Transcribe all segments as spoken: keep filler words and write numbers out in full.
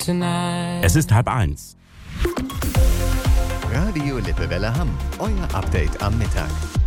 tonight. Es ist halb eins. Radio Lippewelle Hamm, euer Update am Mittag.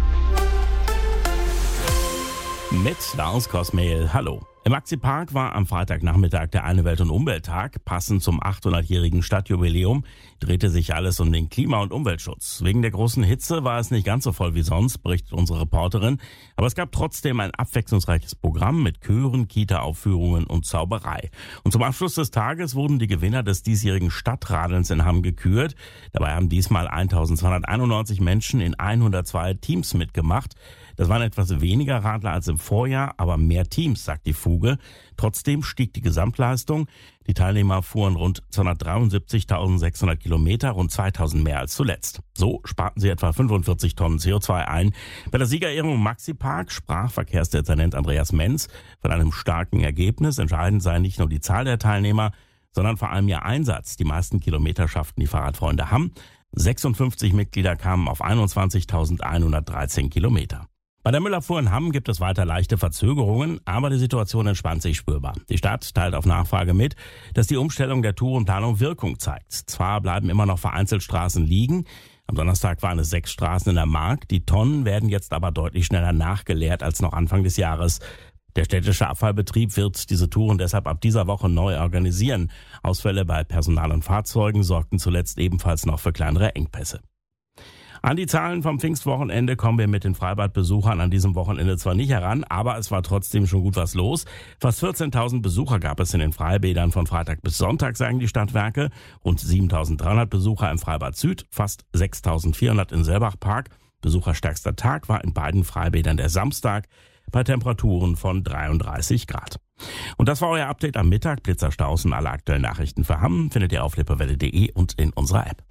Mit Lars Kosmehl, hallo. Im Maxi-Park war am Freitagnachmittag der Eine Welt- und Umwelttag. Passend zum achthundertjährigen Stadtjubiläum drehte sich alles um den Klima- und Umweltschutz. Wegen der großen Hitze war es nicht ganz so voll wie sonst, berichtet unsere Reporterin. Aber es gab trotzdem ein abwechslungsreiches Programm mit Chören, Kita-Aufführungen und Zauberei. Und zum Abschluss des Tages wurden die Gewinner des diesjährigen Stadtradelns in Hamm gekürt. Dabei haben diesmal eintausendzweihunderteinundneunzig Menschen in hundertzwei Teams mitgemacht. Das waren etwas weniger Radler als im Vorjahr, aber mehr Teams, sagt die Fuge. Trotzdem stieg die Gesamtleistung. Die Teilnehmer fuhren rund zweihundertdreiundsiebzigtausendsechshundert Kilometer, rund zweitausend mehr als zuletzt. So sparten sie etwa fünfundvierzig Tonnen C O zwei ein. Bei der Siegerehrung im Maxi-Park sprach Verkehrsdezernent Andreas Menz von einem starken Ergebnis. Entscheidend sei nicht nur die Zahl der Teilnehmer, sondern vor allem ihr Einsatz. Die meisten Kilometer schafften die Fahrradfreunde Hamm. sechsundfünfzig Mitglieder kamen auf einundzwanzigtausendeinhundertdreizehn Kilometer. Bei der Müllabfuhr in Hamm gibt es weiter leichte Verzögerungen, aber die Situation entspannt sich spürbar. Die Stadt teilt auf Nachfrage mit, dass die Umstellung der Tourenplanung Wirkung zeigt. Zwar bleiben immer noch vereinzelt Straßen liegen. Am Donnerstag waren es sechs Straßen in der Mark. Die Tonnen werden jetzt aber deutlich schneller nachgeleert als noch Anfang des Jahres. Der städtische Abfallbetrieb wird diese Touren deshalb ab dieser Woche neu organisieren. Ausfälle bei Personal und Fahrzeugen sorgten zuletzt ebenfalls noch für kleinere Engpässe. An die Zahlen vom Pfingstwochenende kommen wir mit den Freibadbesuchern an diesem Wochenende zwar nicht heran, aber es war trotzdem schon gut was los. Fast vierzehntausend Besucher gab es in den Freibädern von Freitag bis Sonntag, sagen die Stadtwerke. Rund siebentausenddreihundert Besucher im Freibad Süd, fast sechstausendvierhundert im Selbachpark. Besucherstärkster Tag war in beiden Freibädern der Samstag bei Temperaturen von dreiunddreißig Grad. Und das war euer Update am Mittag. Blitzerstaus und alle aktuellen Nachrichten für Hamm findet ihr auf lippewelle punkt de und in unserer App.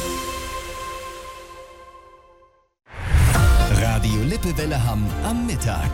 Radio Lippewelle Hamm am Mittag.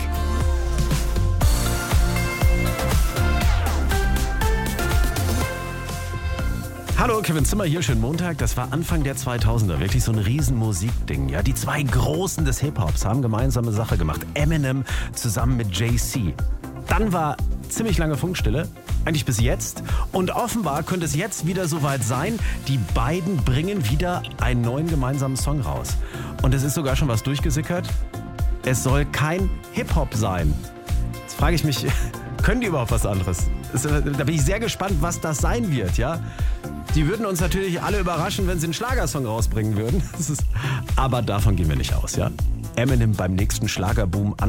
Hallo, Kevin Zimmer hier, schönen Montag. Das war Anfang der zweitausender, wirklich so ein riesen Musikding. Ja, die zwei Großen des Hip-Hops haben gemeinsame Sache gemacht. Eminem zusammen mit Jay-Z. Dann war ziemlich lange Funkstille, eigentlich bis jetzt. Und offenbar könnte es jetzt wieder soweit sein. Die beiden bringen wieder einen neuen gemeinsamen Song raus. Und es ist sogar schon was durchgesickert. Es soll kein Hip-Hop sein. Jetzt frage ich mich, können die überhaupt was anderes? Da bin ich sehr gespannt, was das sein wird, ja. Die würden uns natürlich alle überraschen, wenn sie einen Schlagersong rausbringen würden. Das ist, aber davon gehen wir nicht aus, ja. Eminem beim nächsten Schlagerboom an.